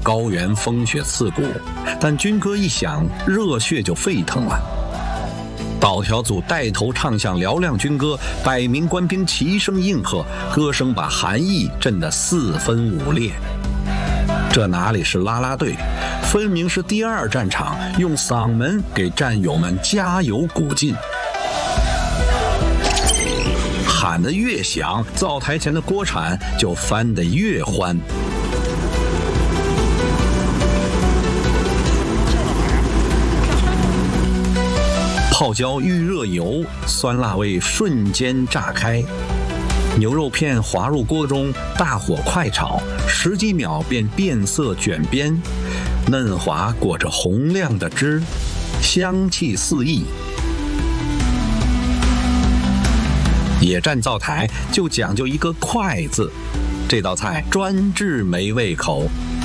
高原风雪刺骨，但军歌一响，热血就沸腾了。导条组带头唱响嘹亮军歌，百名官兵齐声应和，歌声把韩义震得四分五裂。这哪里是啦啦队，分明是第二战场，用嗓门给战友们加油鼓劲。喊得越响，灶台前的锅铲就翻得越欢。泡椒遇热油，酸辣味瞬间炸开。牛肉片滑入锅中，大火快炒，10几秒便变色卷边，嫩滑裹着红亮的汁，香气四溢。野战灶台就讲究一个快字，这道菜专治没胃口，